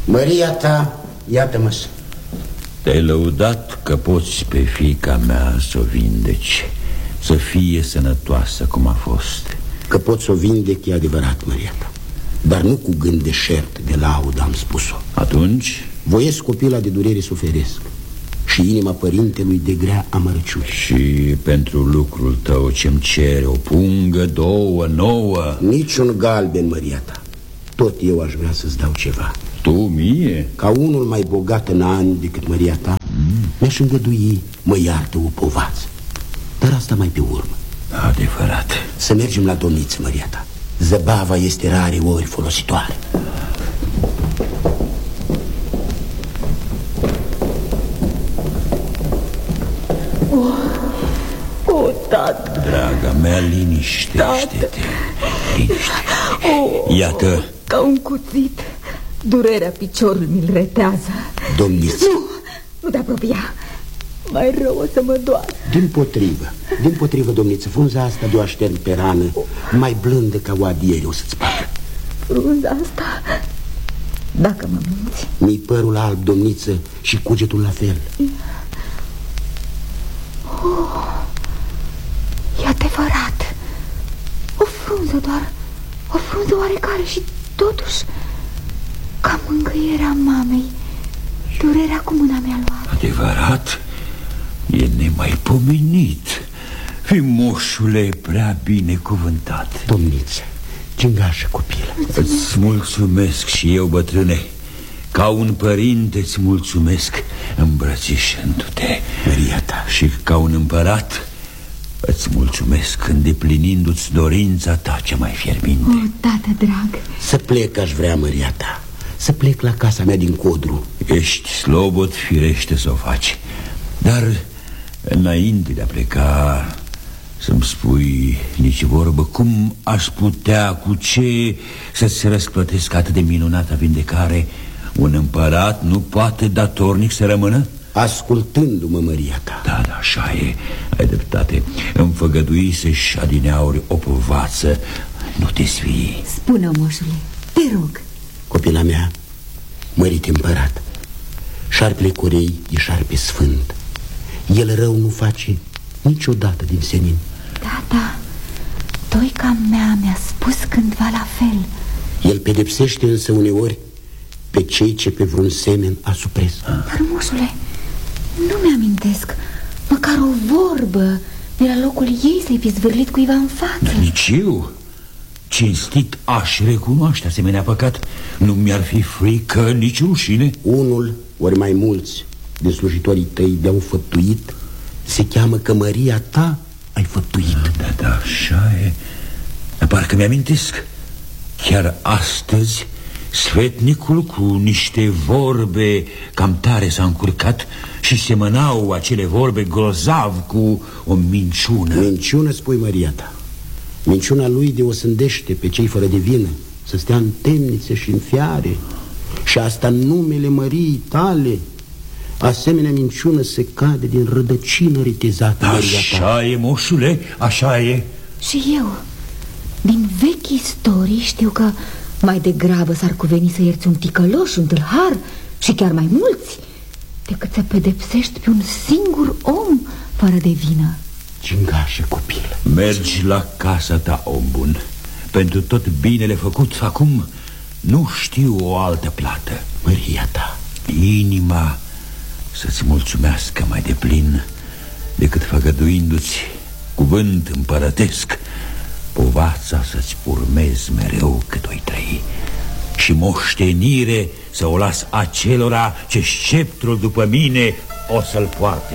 Măria ta, iată-mă. Te-ai lăudat că poți pe fiica mea să o vindeci, să fie sănătoasă cum a fost. Că pot să o vindec, e adevărat, Măria ta, dar nu cu gând de șert, de laudă am spus-o. Atunci? Voiesc copila de durere suferesc și inima părintelui de grea amărăciune. Și pentru lucrul tău ce-mi cere o pungă, 2, 9? Niciun galben, Măria ta. Tot eu aș vrea să-ți dau ceva. Tu mie? Ca unul mai bogat în ani decât Măria ta, mi-aș îngădui, mă iartă o povață. Dar asta mai pe urmă. Adevărat. Să mergem la domniță, Măria ta. Zăbava este rare ori folositoare. Tată. Draga mea, liniștește-te. Liniște-te. Iată. Ca un cuțit. Durerea piciorului mi-l retează. Domniță. Nu te apropia. Mai rău o să mă doară. Din potrivă, domniță, frunza asta de o aștern pe rană, mai blândă ca o adiere o să-ți pară. Frunza asta, dacă mă minți. Mi-i părul alb, domniță, și cugetul la fel. E adevărat. O frunză doar, o frunză oarecare și totuși ca mângâierea mamei, durerea cu mâna mi-a luat. Adevărat? E nemaipomenit. Fi, moșule, prea binecuvântat. Domniță, gingașă copilă. Îți mulțumesc și eu, bătrâne. Ca un părinte îți mulțumesc, îmbrățișându-te, Măria ta. Și ca un împărat îți mulțumesc, îndeplinindu-ți dorința ta cea mai fierbinte. O, tată drag. Să plec aș vrea, Măria ta. Să plec la casa mea din Codru. Ești slobod, firește să o faci. Dar înainte de a pleca, să-mi spui nici vorbă cum aș putea, cu ce să-ți răsplătesc atât de minunată vindecare. Un împărat nu poate datornic să rămână? Ascultându-mă, Măria ta. Da, așa e, ai dreptate. Îmi făgăduise-și adineauri o povață. Nu te sfii. Spune-o, moșule, te rog. Copila mea, mărit împărat, șarpele Corei e șarpe sfânt. El rău nu face niciodată din senin. Da, toica mea mi-a spus cândva la fel. El pedepsește însă uneori pe cei ce pe vreun semen asupres. Dar, moșule, nu mi-amintesc măcar o vorbă de la locul ei să-i fi zvârlit cuiva în față. Nici eu, cinstit, aș recunoaște asemenea păcat. Nu mi-ar fi frică, nici rușine. Unul, ori mai mulți din slujitorii tăi de-au făptuit, se cheamă că Măria ta ai făptuit. Da, așa e. Dar parcă mi-amintesc. Chiar astăzi sfetnicul cu niște vorbe cam tare s-a încurcat și semănau acele vorbe grozav cu o minciună. Minciună, spui, Măria ta. Minciuna lui de o sândește pe cei fără de vină să stea în temnițe și în fiare. Și asta în numele Măriei tale. Asemenea minciună se cade din rădăcină retezată. Așa e, moșule, așa e. Și eu, din vechi istorii, știu că mai degrabă s-ar cuveni să ierți un ticăloș, un tâlhar și chiar mai mulți, decât să pedepsești pe un singur om fără de vină. Gingașă copilă. Mergi la casa ta, om bun. Pentru tot binele făcut acum nu știu o altă plată. Măria ta. Inima să-ți mulțumească mai deplin decât făgăduindu-ți cuvânt împărătesc. Povața să-ți urmezi mereu cât o-i trăi și moștenire să o las acelora ce sceptrul după mine o să-l poarte.